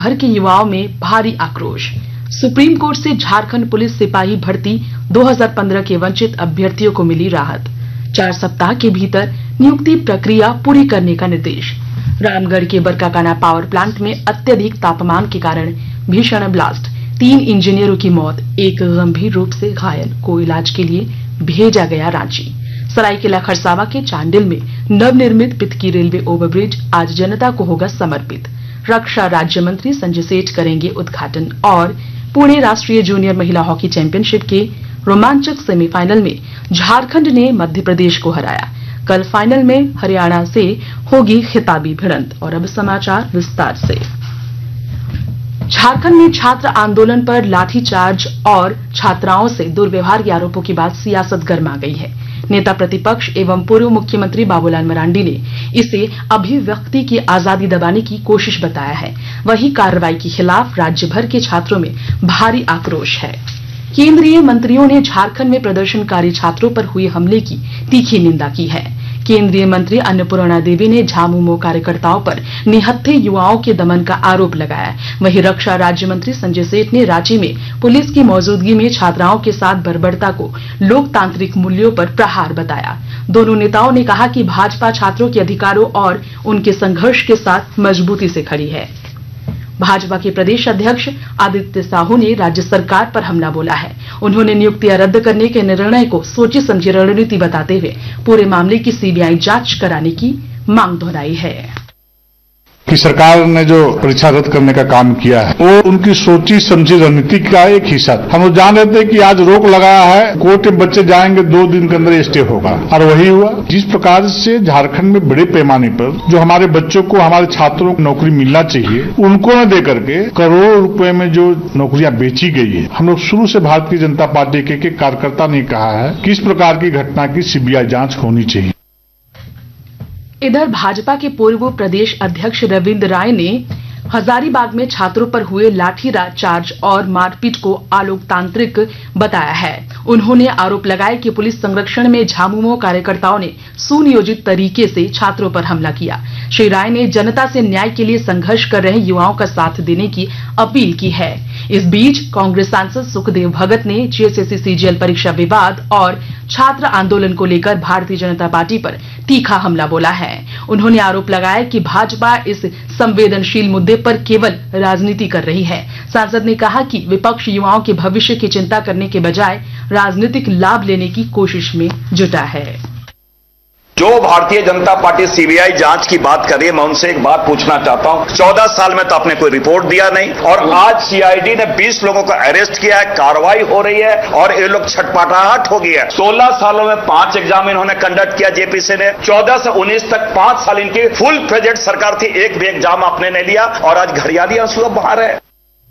भर के युवाओं में भारी आक्रोश। सुप्रीम कोर्ट से झारखंड पुलिस सिपाही भर्ती 2015 के वंचित अभ्यर्थियों को मिली राहत। 4 सप्ताह के भीतर नियुक्ति प्रक्रिया पूरी करने का निर्देश। रामगढ़ के बरकाकाना पावर प्लांट में अत्यधिक तापमान के कारण भीषण ब्लास्ट, 3 इंजीनियरों की मौत, 1 गंभीर रूप से घायल को इलाज के लिए भेजा गया रांची। सरायकेला खरसावा के चांडिल में नवनिर्मित पितकी रेलवे ओवरब्रिज आज जनता को होगा समर्पित। रक्षा राज्य मंत्री संजय सेठ करेंगे उद्घाटन। और पुणे राष्ट्रीय जूनियर महिला हॉकी चैंपियनशिप के रोमांचक सेमीफाइनल में झारखंड ने मध्य प्रदेश को हराया। कल फाइनल में हरियाणा से होगी खिताबी भिड़ंत। और अब समाचार विस्तार से। झारखंड में छात्र आंदोलन पर लाठीचार्ज और छात्राओं से दुर्व्यवहार के आरोपों के बाद सियासत गर्मा गई है। नेता प्रतिपक्ष एवं पूर्व मुख्यमंत्री बाबूलाल मरांडी ने इसे अभिव्यक्ति की आजादी दबाने की कोशिश बताया है। वहीं कार्रवाई के खिलाफ राज्य भर के छात्रों में भारी आक्रोश है। केंद्रीय मंत्रियों ने झारखंड में प्रदर्शनकारी छात्रों पर हुए हमले की तीखी निंदा की है। केंद्रीय मंत्री अन्नपूर्णा देवी ने झामुमो कार्यकर्ताओं पर निहत्थे युवाओं के दमन का आरोप लगाया। वहीं रक्षा राज्य मंत्री संजय सेठ ने रांची में पुलिस की मौजूदगी में छात्राओं के साथ बर्बरता को लोकतांत्रिक मूल्यों पर प्रहार बताया। दोनों नेताओं ने कहा कि भाजपा छात्रों के अधिकारों और उनके संघर्ष के साथ मजबूती से खड़ी है। भाजपा के प्रदेश अध्यक्ष आदित्य साहू ने राज्य सरकार पर हमला बोला है। उन्होंने नियुक्तियां रद्द करने के निर्णय को सोची समझी रणनीति बताते हुए पूरे मामले की सीबीआई जांच कराने की मांग दोहराई है। कि सरकार ने जो परीक्षा रद्द करने का काम किया है वो उनकी सोची समझी रणनीति का एक हिस्सा। हम लोग जान रहे थे कि आज रोक लगाया है, कोर्ट में बच्चे जाएंगे, 2 दिन के अंदर स्टे होगा, और वही हुआ। जिस प्रकार से झारखंड में बड़े पैमाने पर जो हमारे बच्चों को, हमारे छात्रों को नौकरी मिलना चाहिए, उनको न दे करके करोड़ों रुपए में जो नौकरियां बेची गई है। हम लोग शुरू से भारतीय जनता पार्टी के कार्यकर्ता ने कहा है कि इस प्रकार की घटना की सीबीआई जांच होनी चाहिए। इधर भाजपा के पूर्व प्रदेश अध्यक्ष रविंद्र राय ने हजारीबाग में छात्रों पर हुए लाठीचार्ज और मारपीट को अलोकतांत्रिक बताया है। उन्होंने आरोप लगाया कि पुलिस संरक्षण में झामुमो कार्यकर्ताओं ने सुनियोजित तरीके से छात्रों पर हमला किया। श्री राय ने जनता से न्याय के लिए संघर्ष कर रहे युवाओं का साथ देने की अपील की है। इस बीच कांग्रेस सांसद सुखदेव भगत ने जेएसएससी सीजीएल परीक्षा विवाद और छात्र आंदोलन को लेकर भारतीय जनता पार्टी पर तीखा हमला बोला है। उन्होंने आरोप लगाया कि भाजपा इस संवेदनशील मुद्दे पर केवल राजनीति कर रही है। सांसद ने कहा कि विपक्ष युवाओं के भविष्य की चिंता करने के बजाय राजनीतिक लाभ लेने की कोशिश में जुटा है। जो भारतीय जनता पार्टी सीबीआई जांच की बात कर रही है, मैं उनसे एक बात पूछना चाहता हूं। 14 साल में तो आपने कोई रिपोर्ट दिया नहीं, और आज सीआईडी ने 20 लोगों को अरेस्ट किया है, कार्रवाई हो रही है और ये लोग छटपटाहट हो गई है। 16 सालों में 5 एग्जाम इन्होंने कंडक्ट किया जेपीसी ने। 14 से 19 तक 5 साल इनकी फुल प्रेजेंट सरकार थी, एक भी एग्जाम आपने नहीं लिया, और आज घड़ियाली आंसू बाहर है।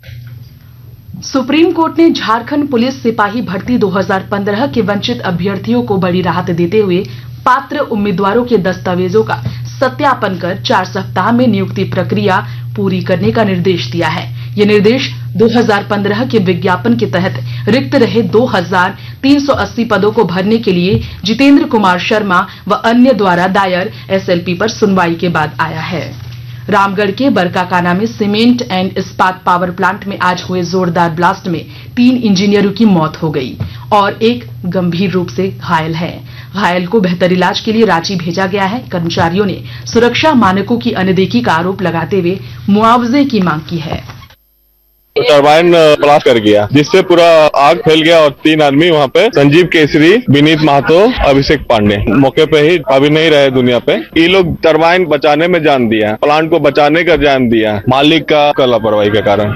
सुप्रीम कोर्ट ने झारखंड पुलिस सिपाही भर्ती 2015 के वंचित अभ्यर्थियों को बड़ी राहत देते हुए पात्र उम्मीदवारों के दस्तावेजों का सत्यापन कर 4 सप्ताह में नियुक्ति प्रक्रिया पूरी करने का निर्देश दिया है। ये निर्देश 2015 के विज्ञापन के तहत रिक्त रहे 2380 पदों को भरने के लिए जितेंद्र कुमार शर्मा व अन्य द्वारा दायर एसएलपी पर सुनवाई के बाद आया है। रामगढ़ के बरकाकाना में सीमेंट एंड इस्पात पावर प्लांट में आज हुए जोरदार ब्लास्ट में 3 इंजीनियरों की मौत हो गई और 1 गंभीर रूप से घायल है। घायल को बेहतर इलाज के लिए रांची भेजा गया है। कर्मचारियों ने सुरक्षा मानकों की अनदेखी का आरोप लगाते हुए मुआवजे की मांग की है। टरबाइन ब्लास्ट कर गया, जिससे पूरा आग फैल गया और 3 आदमी वहाँ पे, संजीव केसरी, विनीत महतो, अभिषेक पांडे, मौके पे ही अभी नहीं रहे दुनिया पे। ये लोग टरबाइन बचाने में जान दिया, प्लांट को बचाने का जान दिया, मालिक का लापरवाही के कारण।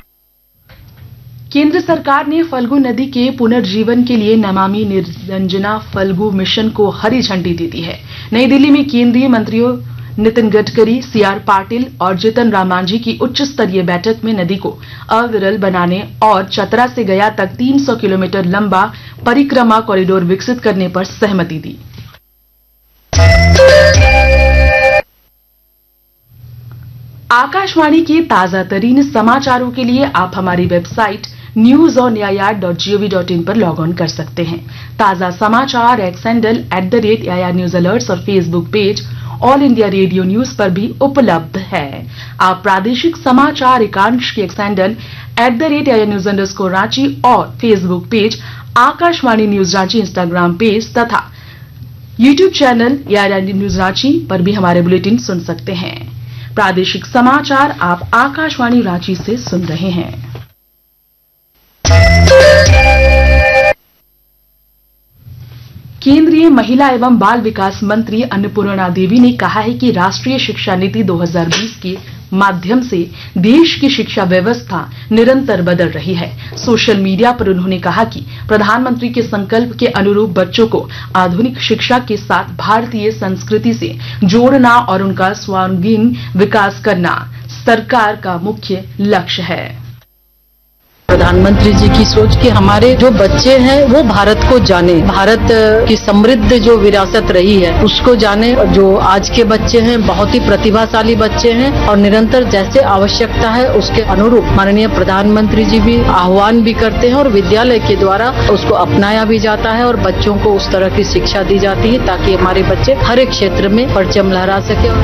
केंद्र सरकार ने फल्गु नदी के पुनर्जीवन के लिए नमामि निरंजना फल्गु मिशन को हरी झंडी दे दी है। नई दिल्ली में केंद्रीय मंत्रियों नितिन गडकरी, सीआर पाटिल और जीतन राम मांझी की उच्च स्तरीय बैठक में नदी को अविरल बनाने और चतरा से गया तक 300 किलोमीटर लंबा परिक्रमा कॉरिडोर विकसित करने पर सहमति दी। आकाशवाणी के ताजा तरीन समाचारों के लिए आप हमारी वेबसाइट news.air.gov.in पर लॉग ऑन कर सकते हैं। ताजा समाचार x handle @AIR News Alerts और Facebook page all India radio news पर भी उपलब्ध है। आप प्रादेशिक समाचार एकांश के एक्स हैंडल @AIR_Ranchi और Facebook page Akashvani news Ranchi, Instagram page तथा YouTube channel AIR news Ranchi पर भी हमारे बुलेटिन सुन सकते हैं। प्रादेशिक समाचार आप आकाशवाणी रांची से सुन रहे हैं। केंद्रीय महिला एवं बाल विकास मंत्री अन्नपूर्णा देवी ने कहा है कि राष्ट्रीय शिक्षा नीति 2020 के माध्यम से देश की शिक्षा व्यवस्था निरंतर बदल रही है। सोशल मीडिया पर उन्होंने कहा कि प्रधानमंत्री के संकल्प के अनुरूप बच्चों को आधुनिक शिक्षा के साथ भारतीय संस्कृति से जोड़ना और उनका सर्वांगीण विकास करना सरकार का मुख्य लक्ष्य है। प्रधानमंत्री जी की सोच कि हमारे जो बच्चे हैं वो भारत को जाने, भारत की समृद्ध जो विरासत रही है उसको जाने। जो आज के बच्चे हैं बहुत ही प्रतिभाशाली बच्चे हैं और निरंतर जैसे आवश्यकता है उसके अनुरूप माननीय प्रधानमंत्री जी भी आह्वान भी करते हैं और विद्यालय के द्वारा उसको अपनाया भी जाता है और बच्चों को उस तरह की शिक्षा दी जाती है ताकि हमारे बच्चे हर एक क्षेत्र में परचम लहरा सके।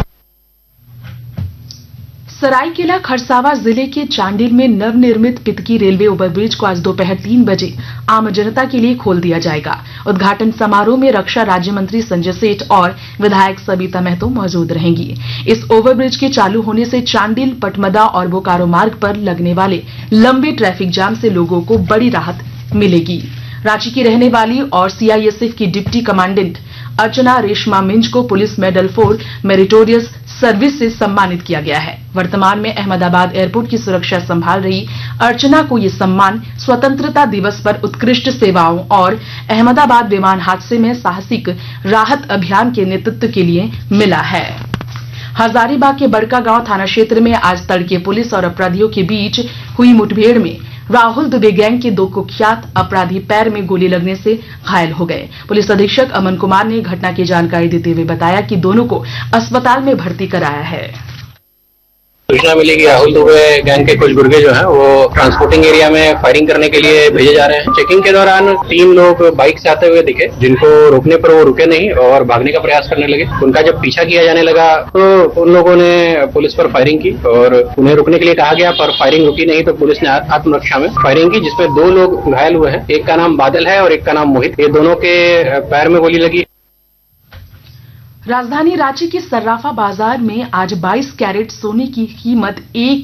सरायकेला खरसावां जिले के चांडिल में नवनिर्मित पितकी रेलवे ओवरब्रिज को आज दोपहर 3 बजे आम जनता के लिए खोल दिया जाएगा। उद्घाटन समारोह में रक्षा राज्य मंत्री संजय सेठ और विधायक सविता महतो मौजूद रहेंगी। इस ओवरब्रिज के चालू होने से चांडिल, पटमदा और बोकारो मार्ग पर लगने वाले लंबे ट्रैफिक जाम से लोगों को बड़ी राहत मिलेगी। रांची की रहने वाली और सीआईएसएफ की डिप्टी कमांडेंट अर्चना रेशमा मिंज को police medal for meritorious service से सम्मानित किया गया है। वर्तमान में अहमदाबाद एयरपोर्ट की सुरक्षा संभाल रही अर्चना को यह सम्मान स्वतंत्रता दिवस पर उत्कृष्ट सेवाओं और अहमदाबाद विमान हादसे में साहसिक राहत अभियान के नेतृत्व के लिए मिला है। हजारीबाग के बड़कागांव थाना क्षेत्र में आज तड़के पुलिस और अपराधियों के बीच हुई मुठभेड़ में राहुल दुबे गैंग के 2 कुख्यात अपराधी पैर में गोली लगने से घायल हो गए। पुलिस अधीक्षक अमन कुमार ने घटना की जानकारी देते हुए बताया कि दोनों को अस्पताल में भर्ती कराया है। सूचना मिली कि राहुल दुबे गैंग के कुछ गुर्गे जो हैं वो ट्रांसपोर्टिंग एरिया में फायरिंग करने के लिए भेजे जा रहे हैं। चेकिंग के दौरान 3 लोग बाइक से आते हुए दिखे, जिनको रोकने पर वो रुके नहीं और भागने का प्रयास करने लगे। उनका जब पीछा किया जाने लगा तो उन लोगों ने पुलिस पर फायरिंग की और उन्हें रुकने के लिए कहा गया, पर फायरिंग रुकी नहीं तो पुलिस ने आत्मरक्षा में फायरिंग की, जिसमें 2 लोग घायल हुए हैं। एक का नाम बादल है और एक का नाम मोहित। ये दोनों के पैर में गोली लगी। राजधानी रांची के सर्राफा बाजार में आज 22 कैरेट सोने की कीमत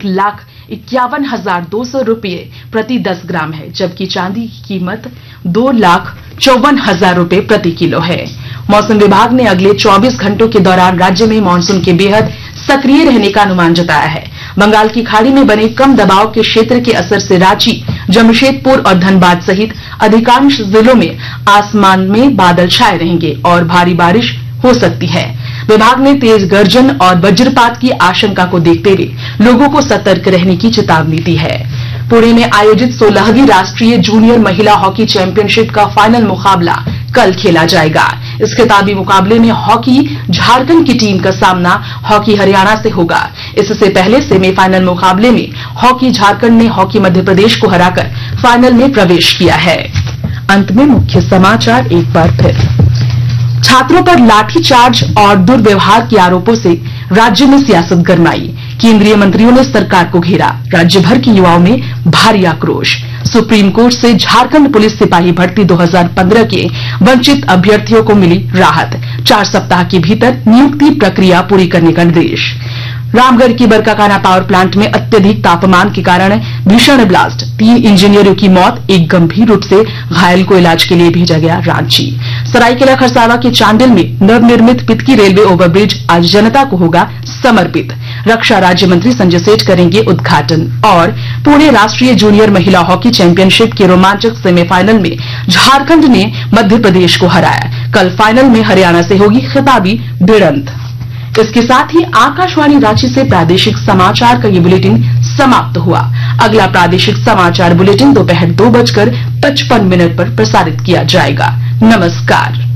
1,51,200 रुपये प्रति 10 ग्राम है, जबकि चांदी की कीमत 2,54,000 रुपये प्रति किलो है। मौसम विभाग ने अगले 24 घंटों के दौरान राज्य में मानसून के बेहद सक्रिय रहने का अनुमान जताया है। बंगाल की खाड़ी में बने कम दबाव के क्षेत्र के असर से रांची, जमशेदपुर और धनबाद सहित अधिकांश जिलों में आसमान में बादल छाए रहेंगे और भारी बारिश हो सकती है। विभाग ने तेज गर्जन और वज्रपात की आशंका को देखते हुए लोगों को सतर्क रहने की चेतावनी दी है। पुणे में आयोजित 16वीं राष्ट्रीय जूनियर महिला हॉकी चैंपियनशिप का फाइनल मुकाबला कल खेला जाएगा। इस खिताबी मुकाबले में हॉकी झारखंड की टीम का सामना हॉकी हरियाणा से होगा। इससे पहले सेमीफाइनल मुकाबले में हॉकी झारखंड ने हॉकी मध्य प्रदेश को हराकर फाइनल में प्रवेश किया है। अंत में मुख्य समाचार एक बार फिर। छात्रों पर लाठीचार्ज और दुर्व्यवहार के आरोपों से राज्य में सियासत गरमाई। केंद्रीय मंत्रियों ने सरकार को घेरा। राज्य भर के युवाओं में भारी आक्रोश। सुप्रीम कोर्ट से झारखंड पुलिस सिपाही भर्ती 2015 के वंचित अभ्यर्थियों को मिली राहत। 4 सप्ताह के भीतर नियुक्ति प्रक्रिया पूरी करने का निर्देश। रामगढ़ की बरकाकाना पावर प्लांट में अत्यधिक तापमान के कारण भीषण ब्लास्ट, 3 इंजीनियरों की मौत, एक गंभीर रूप से घायल को इलाज के लिए भेजा गया रांची। सरायकेला खरसावां के चांडिल में नवनिर्मित पितकी रेलवे ओवरब्रिज आज जनता को होगा समर्पित। रक्षा राज्य मंत्री संजय सेठ करेंगे उद्घाटन। और पुणे राष्ट्रीय जूनियर महिला हॉकी चैंपियनशिप के रोमांचक सेमीफाइनल में झारखंड ने मध्य प्रदेश को हराया। कल फाइनल में हरियाणा से होगी खिताबी भिड़ंत। इसके साथ ही आकाशवाणी रांची से प्रादेशिक समाचार का ये बुलेटिन समाप्त हुआ। अगला प्रादेशिक समाचार बुलेटिन दोपहर 2:55 पर प्रसारित किया जाएगा। नमस्कार।